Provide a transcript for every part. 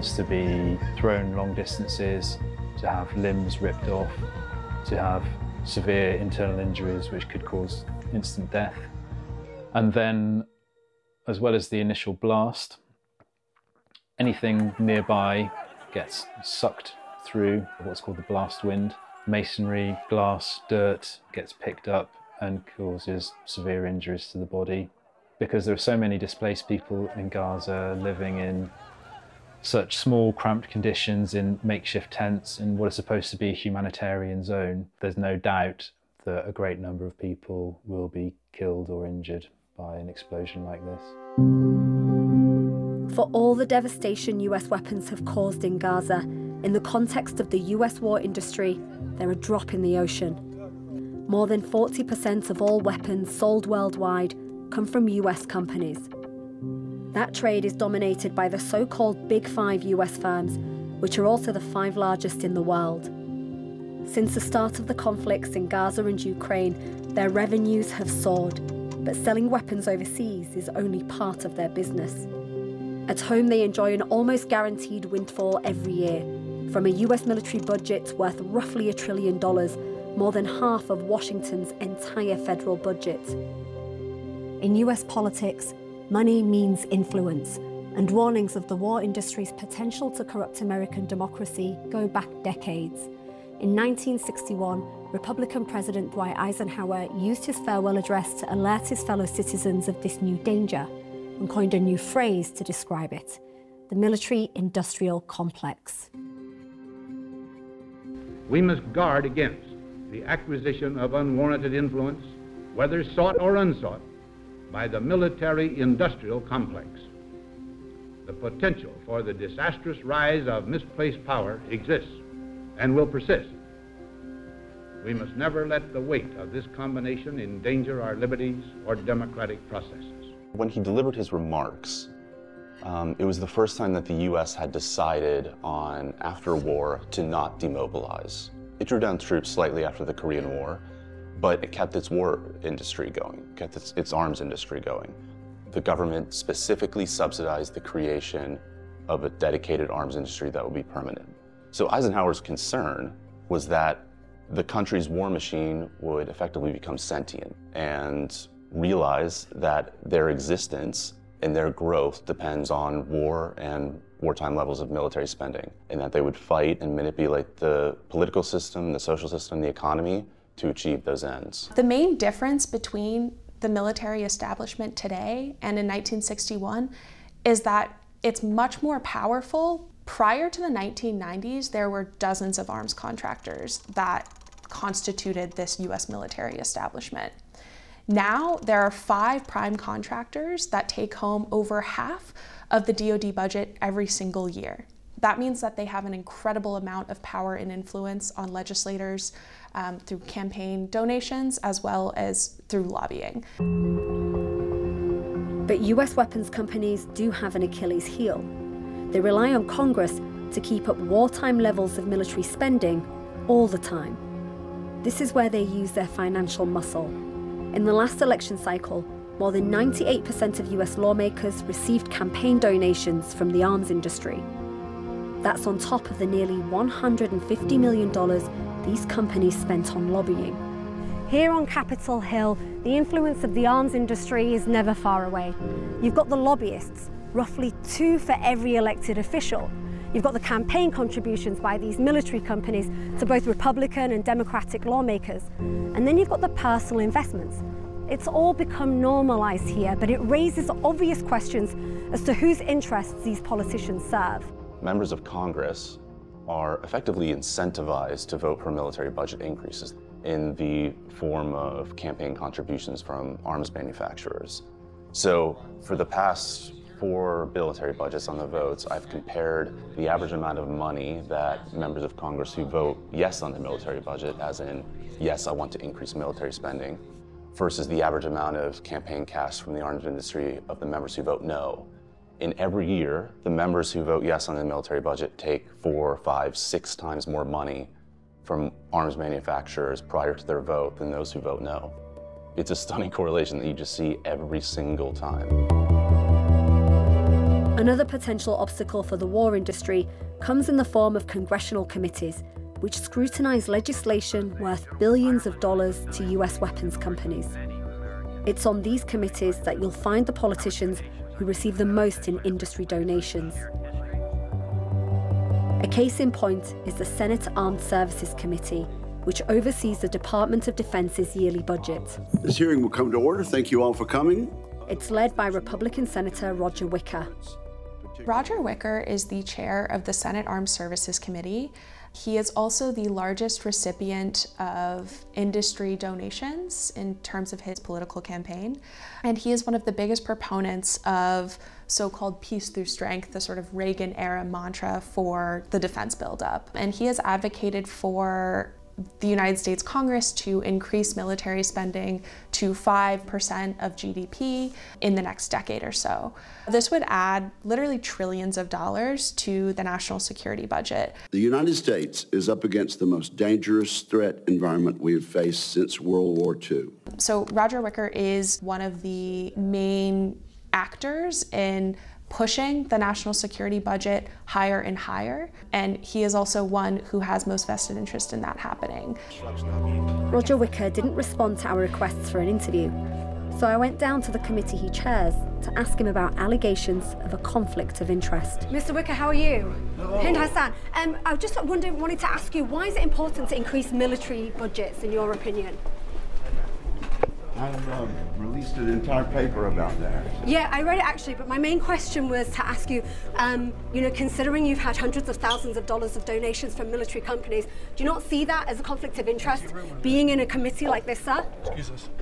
weapons to be thrown long distances, to have limbs ripped off, to have severe internal injuries which could cause instant death. And then, as well as the initial blast, anything nearby gets sucked through what's called the blast wind. Masonry, glass, dirt gets picked up and causes severe injuries to the body. Because there are so many displaced people in Gaza living in such small, cramped conditions in makeshift tents in what is supposed to be a humanitarian zone, there's no doubt that a great number of people will be killed or injured by an explosion like this. For all the devastation US weapons have caused in Gaza, in the context of the US war industry, they're a drop in the ocean. More than 40% of all weapons sold worldwide come from US companies. That trade is dominated by the so-called Big Five US firms, which are also the 5 largest in the world. Since the start of the conflicts in Gaza and Ukraine, their revenues have soared, but selling weapons overseas is only part of their business. At home, they enjoy an almost guaranteed windfall every year, from a US military budget worth roughly $1 trillion, more than half of Washington's entire federal budget. In US politics, money means influence, and warnings of the war industry's potential to corrupt American democracy go back decades. In 1961, Republican President Dwight Eisenhower used his farewell address to alert his fellow citizens of this new danger and coined a new phrase to describe it: the military-industrial complex. We must guard against the acquisition of unwarranted influence, whether sought or unsought, by the military-industrial complex. The potential for the disastrous rise of misplaced power exists and will persist. We must never let the weight of this combination endanger our liberties or democratic processes. When he delivered his remarks, it was the first time that the U.S. had decided on, after war, to not demobilize. It drew down troops slightly after the Korean War, but it kept its war industry going, kept its arms industry going. The government specifically subsidized the creation of a dedicated arms industry that would be permanent. So Eisenhower's concern was that the country's war machine would effectively become sentient and realize that their existence and their growth depends on war and wartime levels of military spending, and that they would fight and manipulate the political system, the social system, the economy to achieve those ends. The main difference between the military establishment today and in 1961 is that it's much more powerful. Prior to the 1990s, there were dozens of arms contractors that constituted this US military establishment. Now, there are 5 prime contractors that take home over half of the DoD budget every single year. That means that they have an incredible amount of power and influence on legislators through campaign donations as well as through lobbying. But US weapons companies do have an Achilles heel. They rely on Congress to keep up wartime levels of military spending all the time. This is where they use their financial muscle. In the last election cycle, more than 98% of US lawmakers received campaign donations from the arms industry. That's on top of the nearly $150 million these companies spent on lobbying. Here on Capitol Hill, the influence of the arms industry is never far away. You've got the lobbyists, roughly 2 for every elected official. You've got the campaign contributions by these military companies to both Republican and Democratic lawmakers. And then you've got the personal investments. It's all become normalized here, but it raises obvious questions as to whose interests these politicians serve. Members of Congress are effectively incentivized to vote for military budget increases in the form of campaign contributions from arms manufacturers. So for the past 4 military budgets on the votes, I've compared the average amount of money that members of Congress who vote yes on the military budget, as in, yes, I want to increase military spending, versus the average amount of campaign cash from the arms industry of the members who vote no. In every year, the members who vote yes on the military budget take 4, 5, 6 times more money from arms manufacturers prior to their vote than those who vote no. It's a stunning correlation that you just see every single time. Another potential obstacle for the war industry comes in the form of congressional committees, which scrutinise legislation worth billions of dollars to US weapons companies. It's on these committees that you'll find the politicians who receive the most in industry donations. A case in point is the Senate Armed Services Committee, which oversees the Department of Defense's yearly budget. This hearing will come to order. Thank you all for coming. It's led by Republican Senator Roger Wicker. Roger Wicker is the chair of the Senate Armed Services Committee. He is also the largest recipient of industry donations in terms of his political campaign. And he is one of the biggest proponents of so-called peace through strength, the sort of Reagan-era mantra for the defense buildup. And he has advocated for the United States Congress to increase military spending to 5% of GDP in the next decade or so. This would add literally trillions of dollars to the national security budget. The United States is up against the most dangerous threat environment we have faced since World War II. So Roger Wicker is one of the main actors in pushing the national security budget higher and higher, and he is also one who has most vested interest in that happening. Roger Wicker didn't respond to our requests for an interview, so I went down to the committee he chairs to ask him about allegations of a conflict of interest. Mr. Wicker, how are you? Hind Hassan. I just wanted to ask you, why is it important to increase military budgets, in your opinion? I've released an entire paper about that. Yeah, I read it actually, but my main question was to ask you, considering you've had hundreds of thousands of dollars of donations from military companies, do you not see that as a conflict of interest, being in a committee like this, sir? Excuse us.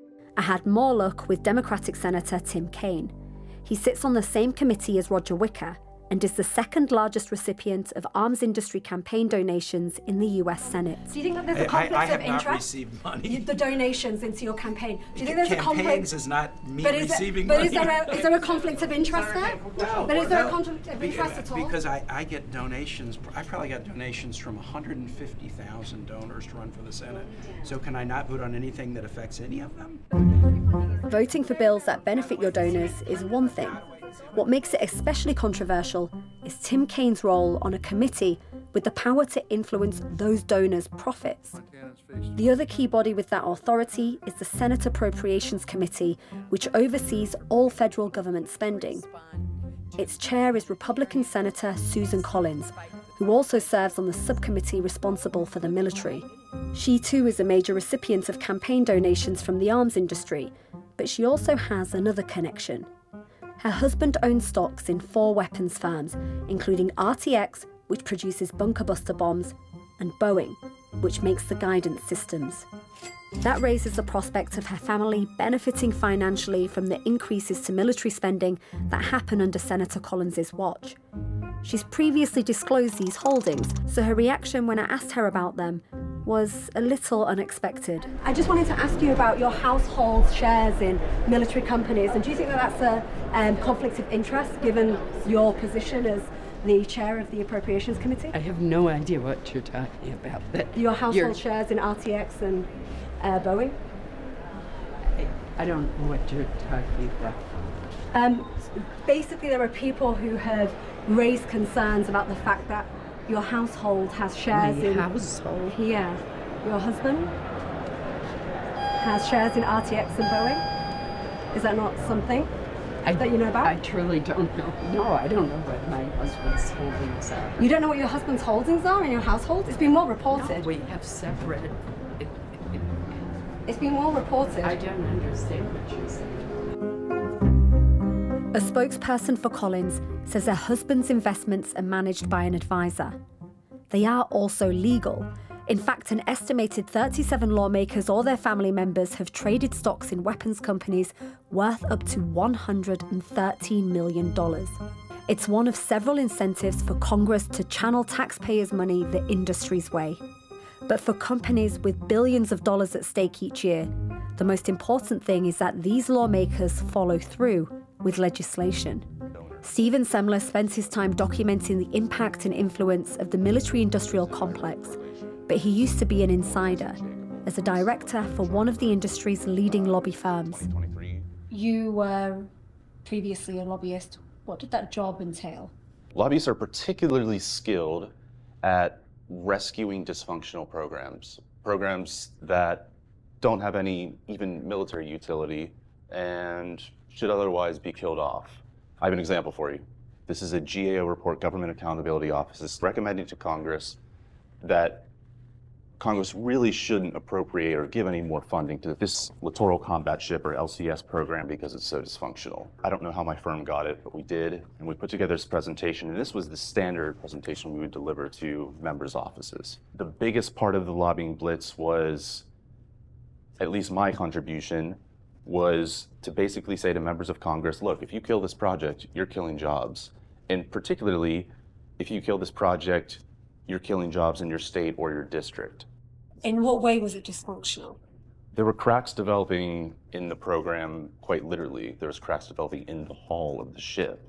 I had more luck with Democratic Senator Tim Kaine. He sits on the same committee as Roger Wicker and is the second largest recipient of arms industry campaign donations in the US Senate. Do you think that there's a conflict of interest? I have not received money. The donations into your campaign. Do you think there's a conflict? Campaigns is not me receiving money. But is there a conflict of interest there? No. But is there a conflict of interest at all? Because I get donations, I probably got donations from 150,000 donors to run for the Senate. So can I not vote on anything that affects any of them? Voting for bills that benefit your donors is one thing. What makes it especially controversial is Tim Kaine's role on a committee with the power to influence those donors' profits. The other key body with that authority is the Senate Appropriations Committee, which oversees all federal government spending. Its chair is Republican Senator Susan Collins, who also serves on the subcommittee responsible for the military. She too is a major recipient of campaign donations from the arms industry, but she also has another connection. Her husband owns stocks in 4 weapons firms, including RTX, which produces bunker buster bombs, and Boeing, which makes the guidance systems. That raises the prospect of her family benefiting financially from the increases to military spending that happen under Senator Collins' watch. She's previously disclosed these holdings, so her reaction when I asked her about them was a little unexpected. I just wanted to ask you about your household shares in military companies, and do you think that that's a conflict of interest given your position as the chair of the Appropriations Committee? I have no idea what you're talking about. Your household shares in RTX and Boeing? I don't know what you're talking about. Basically, there are people who have raised concerns about the fact that your household has shares in... My household? Yeah. Your husband has shares in RTX and Boeing? Is that not something that you know about? I truly don't know. No, I don't know what my husband's holdings are. You don't know what your husband's holdings are in your household? It's been well reported. No, we have separate... It's been well reported. I don't understand what you're saying. A spokesperson for Collins says her husband's investments are managed by an advisor. They are also legal. In fact, an estimated 37 lawmakers or their family members have traded stocks in weapons companies worth up to $113 million. It's one of several incentives for Congress to channel taxpayers' money the industry's way. But for companies with billions of dollars at stake each year, the most important thing is that these lawmakers follow through with legislation. Stephen Semler spends his time documenting the impact and influence of the military-industrial complex, but he used to be an insider as a director for one of the industry's leading lobby firms. You were previously a lobbyist What did that job entail? Lobbyists are particularly skilled at rescuing dysfunctional programs that don't have any even military utility and should otherwise be killed off. I have an example for you. This is a GAO report, Government Accountability Office, is recommending to Congress that Congress really shouldn't appropriate or give any more funding to this Littoral Combat Ship or LCS program because it's so dysfunctional. I don't know how my firm got it, but we did, and we put together this presentation, and this was the standard presentation we would deliver to members' offices. The biggest part of the lobbying blitz was, at least my contribution, was to basically say to members of Congress, look, if you kill this project, you're killing jobs. And particularly, if you kill this project, you're killing jobs in your state or your district. In what way was it dysfunctional? There were cracks developing in the program, quite literally. There was cracks developing in the hull of the ship.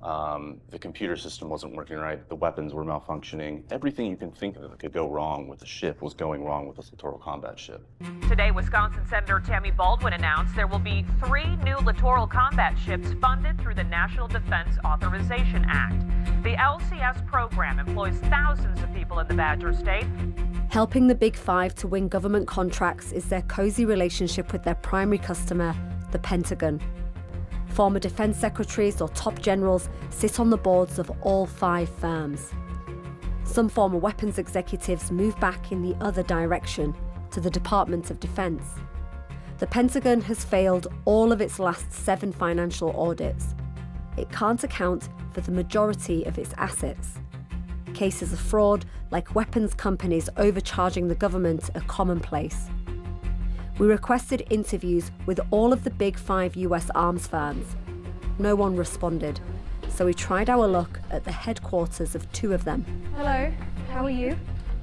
The computer system wasn't working right. The weapons were malfunctioning. Everything you can think of that could go wrong with the ship was going wrong with this Littoral Combat Ship. Today, Wisconsin Senator Tammy Baldwin announced there will be 3 new Littoral Combat Ships funded through the National Defense Authorization Act. The LCS program employs thousands of people in the Badger State. Helping the Big Five to win government contracts is their cozy relationship with their primary customer, the Pentagon. Former defense secretaries or top generals sit on the boards of all 5 firms. Some former weapons executives move back in the other direction, to the Department of Defense. The Pentagon has failed all of its last 7 financial audits. It can't account for the majority of its assets. Cases of fraud, like weapons companies overcharging the government, are commonplace. We requested interviews with all of the Big 5 US arms firms. No one responded, so we tried our luck at the headquarters of 2 of them. Hello, how are you?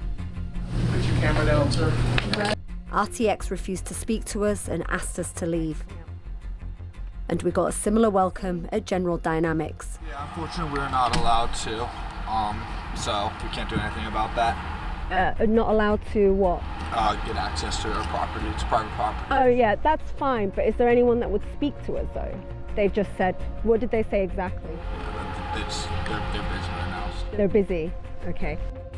Put your camera down, sir. RTX refused to speak to us and asked us to leave. And we got a similar welcome at General Dynamics. Yeah, unfortunately we're not allowed to, so we can't do anything about that. Not allowed to what? Get access to our property. It's private property. Oh yeah, that's fine, but is there anyone that would speak to us though? They've just said, what did they say exactly? They're busy right now. So. They're busy, okay.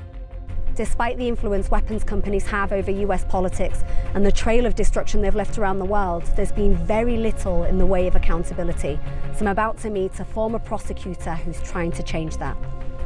Despite the influence weapons companies have over US politics and the trail of destruction they've left around the world, there's been very little in the way of accountability. So I'm about to meet a former prosecutor who's trying to change that.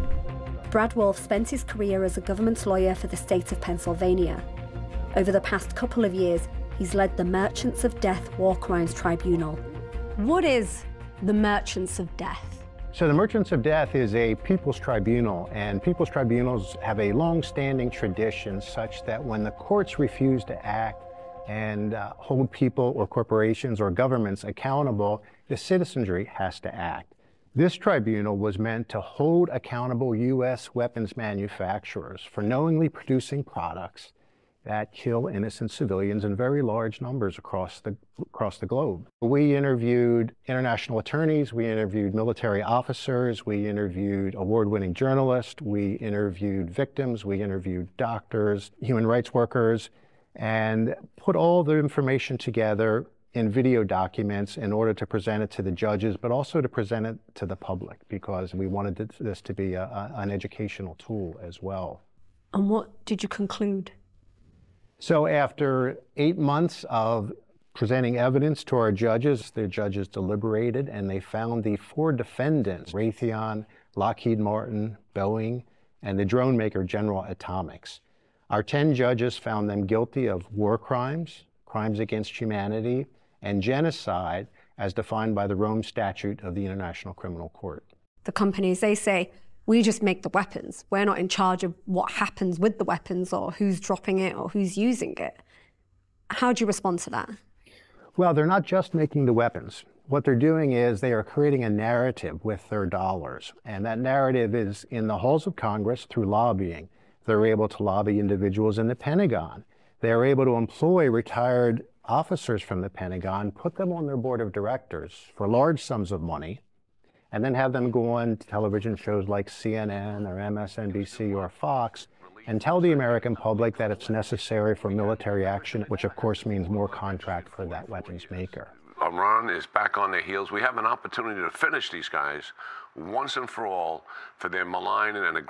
Brad Wolf spent his career as a government lawyer for the state of Pennsylvania. Over the past couple of years, he's led the Merchants of Death War Crimes Tribunal. What is the Merchants of Death? So the Merchants of Death is a people's tribunal, and people's tribunals have a long-standing tradition such that when the courts refuse to act and hold people or corporations or governments accountable, the citizenry has to act. This tribunal was meant to hold accountable U.S. weapons manufacturers for knowingly producing products that kill innocent civilians in very large numbers across the globe. We interviewed international attorneys, we interviewed military officers, we interviewed award-winning journalists, we interviewed victims, we interviewed doctors, human rights workers, and put all the information together in video documents in order to present it to the judges, but also to present it to the public, because we wanted this to be an educational tool as well. And what did you conclude? So after 8 months of presenting evidence to our judges, the judges deliberated and they found the 4 defendants, Raytheon, Lockheed Martin, Boeing, and the drone maker General Atomics. Our 10 judges found them guilty of war crimes, crimes against humanity, and genocide as defined by the Rome Statute of the International Criminal Court. The companies, they say, we just make the weapons. We're not in charge of what happens with the weapons or who's dropping it or who's using it. How do you respond to that? Well, they're not just making the weapons. What they're doing is they are creating a narrative with their dollars. And that narrative is in the halls of Congress through lobbying. They're able to lobby individuals in the Pentagon. They're able to employ retired officers from the Pentagon, put them on their board of directors for large sums of money, and then have them go on television shows like CNN or MSNBC or Fox and tell the American public that it's necessary for military action, which of course means more contract for that weapons maker. Iran is back on their heels. We have an opportunity to finish these guys once and for all for their malign and